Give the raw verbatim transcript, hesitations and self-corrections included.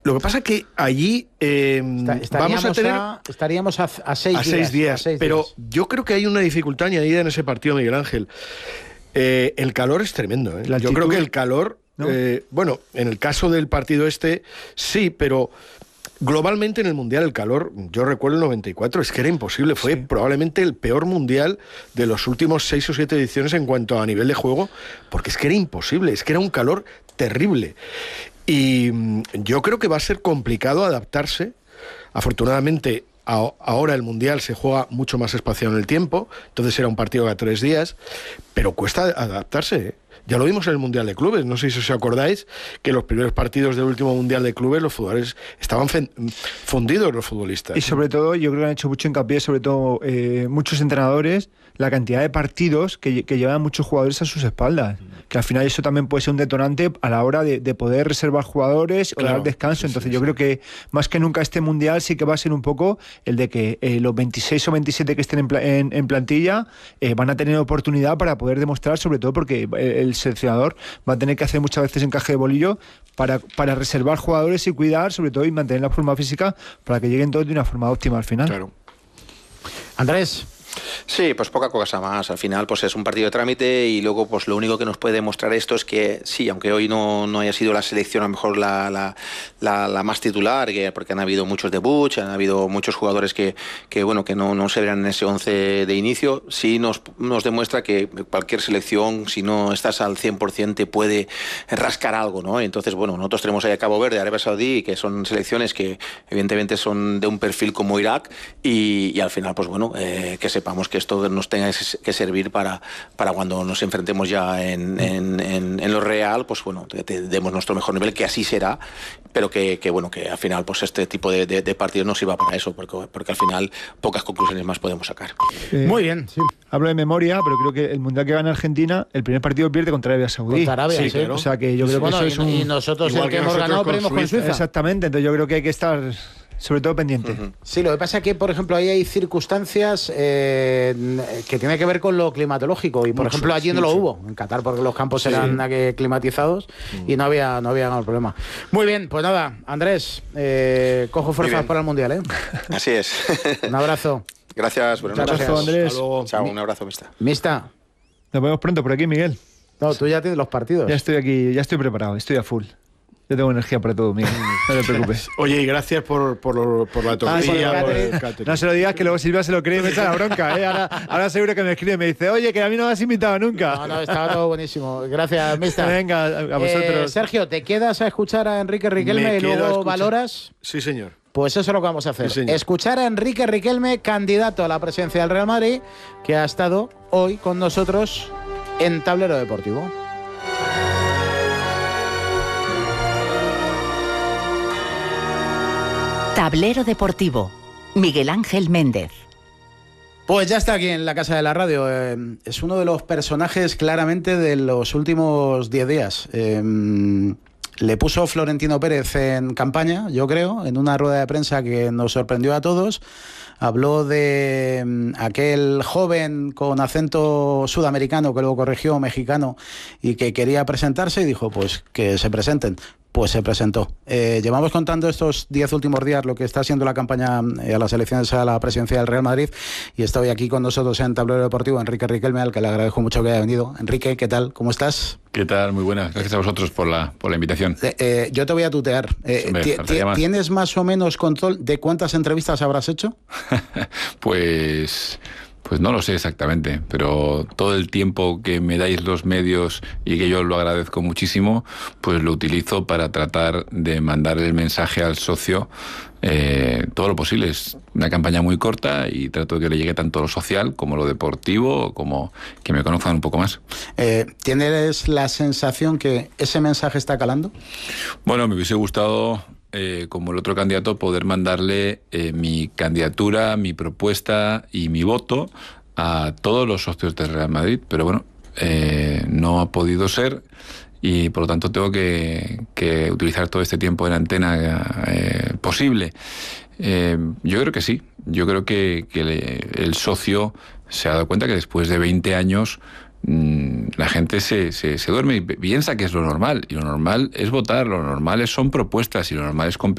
Lo que pasa es que allí eh, Está, vamos a tener... A, estaríamos a, a, seis, a días, seis días. A seis pero días. yo creo que hay una dificultad añadida en ese partido, Miguel Ángel. Eh, el calor es tremendo. ¿eh? Yo creo que el calor... ¿no? Eh, bueno, en el caso del partido este, sí, pero... Globalmente en el Mundial el calor, yo recuerdo el noventa y cuatro, es que era imposible, fue sí. probablemente el peor Mundial de los últimos seis o siete ediciones en cuanto a nivel de juego, porque es que era imposible, es que era un calor terrible. Y yo creo que va a ser complicado adaptarse. Afortunadamente a, ahora el Mundial se juega mucho más espaciado en el tiempo, entonces era un partido cada tres días, pero cuesta adaptarse, ¿eh? Ya lo vimos en el Mundial de Clubes, no sé si os acordáis que los primeros partidos del último Mundial de Clubes los jugadores estaban fundidos, los futbolistas. Y sobre todo, yo creo que han hecho mucho hincapié, sobre todo eh, muchos entrenadores, la cantidad de partidos que, que llevan muchos jugadores a sus espaldas, que al final eso también puede ser un detonante a la hora de, de poder reservar jugadores claro, o dar descanso. Sí, Entonces sí, yo sí. creo que más que nunca este Mundial sí que va a ser un poco el de que eh, los veintiséis o veintisiete que estén en, pla en, en plantilla eh, van a tener oportunidad para poder demostrar, sobre todo porque el seleccionador va a tener que hacer muchas veces encaje de bolillo para, para reservar jugadores y cuidar, sobre todo, y mantener la forma física para que lleguen todos de una forma óptima al final. Claro. Andrés. Sí, pues poca cosa más. Al final pues es un partido de trámite y luego pues lo único que nos puede demostrar esto es que sí, aunque hoy no, no haya sido la selección a lo mejor la, la, la, la más titular, que, porque han habido muchos debuts, han habido muchos jugadores que, que bueno que no, no se verán en ese once de inicio, sí nos, nos demuestra que cualquier selección, si no estás al cien por ciento, te puede rascar algo, ¿no? Entonces, bueno, nosotros tenemos ahí a Cabo Verde, Arabia Saudí, que son selecciones que evidentemente son de un perfil como Irak y, y al final, pues bueno, eh, que sepamos que esto nos tenga que servir para, para cuando nos enfrentemos ya en, en, en, en lo real, pues bueno, te, te demos nuestro mejor nivel, que así será, pero que, que bueno, que al final pues este tipo de, de, de partidos no sirva para eso, porque, porque al final pocas conclusiones más podemos sacar. Eh, Muy bien. Sí. Hablo de memoria, pero creo que el Mundial que gana Argentina, el primer partido pierde contra Arabia Saudí. Contra Arabia, sí, sí. Claro. O sea que yo creo bueno, que eso es un... Y nosotros Igual el que, que hemos ganado perdimos con Suiza. Exactamente, entonces yo creo que hay que estar... sobre todo pendiente. Uh-huh. Sí, lo que pasa es que, por ejemplo, ahí hay circunstancias eh, que tienen que ver con lo climatológico y, por mucho, ejemplo, allí no mucho. lo hubo en Qatar porque los campos sí. eran climatizados uh-huh. y no había no había ningún problema. Muy bien, pues nada, Andrés, eh, cojo fuerzas para el Mundial, ¿eh? Así es. Un abrazo. Gracias, buenas noches. Andrés. Hasta luego. Chao, un abrazo, Mista. Mista. Nos vemos pronto por aquí, Miguel. No, tú ya tienes los partidos. Ya estoy aquí, ya estoy preparado, estoy a full. Yo tengo energía para todo, Miguel. No te preocupes. Oye, y gracias por, por, por la tortilla. Ah, por el catering. No se lo digas que luego Silvia se lo cree y me echa la bronca, ¿eh? Ahora, ahora seguro que me escribe y me dice, oye, que a mí no me has invitado nunca. No, no, estaba todo buenísimo. Gracias, Mista. Venga, a vosotros. Eh, Sergio, ¿te quedas a escuchar a Enrique Riquelme Me y luego valoras? Sí, señor. Pues eso es lo que vamos a hacer. Sí, escuchar a Enrique Riquelme, candidato a la presidencia del Real Madrid, que ha estado hoy con nosotros en Tablero Deportivo. Tablero Deportivo, Miguel Ángel Méndez. Pues ya está aquí en la Casa de la Radio. Eh, es uno de los personajes claramente de los últimos diez días. Eh, le puso Florentino Pérez en campaña, yo creo, en una rueda de prensa que nos sorprendió a todos. Habló de um, aquel joven con acento sudamericano que luego corrigió mexicano y que quería presentarse y dijo pues que se presenten. Pues se presentó. Eh, llevamos contando estos diez últimos días lo que está siendo la campaña eh, a las elecciones a la presidencia del Real Madrid y está hoy aquí con nosotros en Tablero Deportivo Enrique Riquelme, al que le agradezco mucho que haya venido. Enrique, ¿qué tal? ¿Cómo estás? ¿Qué tal? Muy buenas. Gracias a vosotros por la, por la invitación. Eh, eh, yo te voy a tutear. Eh, Hombre, más. ¿Tienes más o menos control de cuántas entrevistas habrás hecho? Pues... Pues no lo sé exactamente, pero todo el tiempo que me dais los medios y que yo lo agradezco muchísimo, pues lo utilizo para tratar de mandar el mensaje al socio eh, todo lo posible. Es una campaña muy corta y trato de que le llegue tanto lo social como lo deportivo, como que me conozcan un poco más. Eh, ¿Tienes la sensación que ese mensaje está calando? Bueno, me hubiese gustado... Eh, como el otro candidato, poder mandarle eh, mi candidatura, mi propuesta y mi voto a todos los socios del Real Madrid, pero bueno, eh, no ha podido ser y por lo tanto tengo que, que utilizar todo este tiempo en antena eh, posible. Eh, yo creo que sí, yo creo que, que le, el socio se ha dado cuenta que después de veinte años la gente se, se, se duerme y piensa que es lo normal, y lo normal es votar, lo normal es, son propuestas y lo normal es competir.